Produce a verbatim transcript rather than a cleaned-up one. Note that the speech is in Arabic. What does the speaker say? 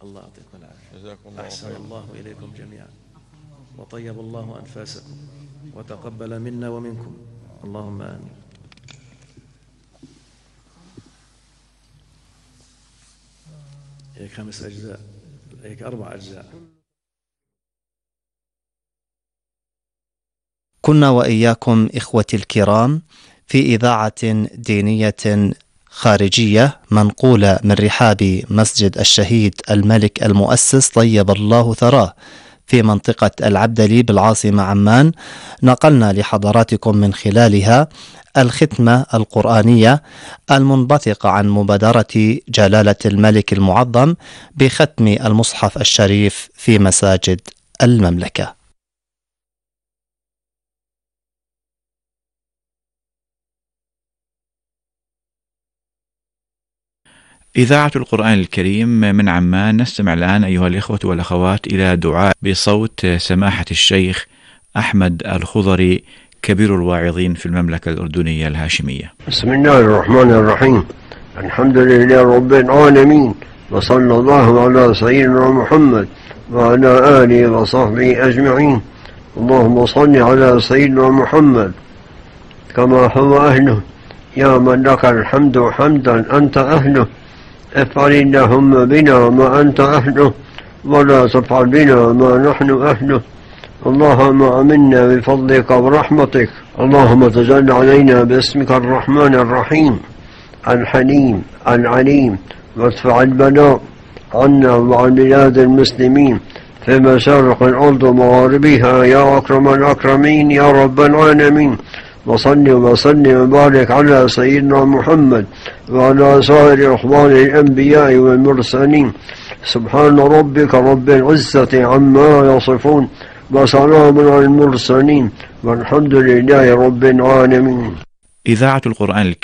الله يعطيكم العافية. جزاكم الله أحسن خيرا. الله إليكم جميعا وطيب الله أنفاسكم وتقبل منا ومنكم، اللهم آمين. هيك خمس أجزاء، هيك أربع أجزاء. كنا وإياكم إخوتي الكرام في إذاعة دينية خارجية منقولة من رحاب مسجد الشهيد الملك المؤسس طيب الله ثراه في منطقة العبدلي بالعاصمة عمان. نقلنا لحضراتكم من خلالها الختمة القرآنية المنبثقة عن مبادرة جلالة الملك المعظم بختم المصحف الشريف في مساجد المملكة. إذاعة القرآن الكريم من عمان. نستمع الآن أيها الإخوة والأخوات إلى دعاء بصوت سماحة الشيخ أحمد الخضري كبير الواعظين في المملكة الأردنية الهاشمية. بسم الله الرحمن الرحيم. الحمد لله رب العالمين، وصلى الله على سيدنا محمد وعلى آله وصحبه أجمعين. اللهم صل على سيدنا محمد كما هو أهله، يا من لك الحمد حمدا أنت أهله. افعل اللهم بنا ما أنت أهله، ولا تفعل بنا ما نحن أهله. اللهم آمنا بفضلك ورحمتك. اللهم تجل علينا باسمك الرحمن الرحيم الحليم العليم، وادفع البلاء عنا وعن بلاد المسلمين في مشارق الأرض ومغاربها يا أكرم الأكرمين يا رب العالمين. وصل وسلم وبارك على سيدنا محمد وعلى سائر إخوان الأنبياء والمرسلين. سبحان ربك رب العزة عما يصفون، وسلام على المرسلين، والحمد لله رب العالمين. إذاعة القرآن